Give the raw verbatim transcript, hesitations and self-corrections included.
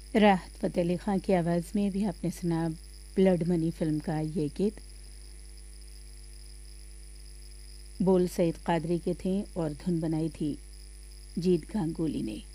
राहत फ़तेह अली ख़ान की आवाज़ में भी आपने सुना ब्लड मनी फ़िल्म का ये गीत। बोल सईद कादरी के थे और धुन बनाई थी जीत गांगुली ने।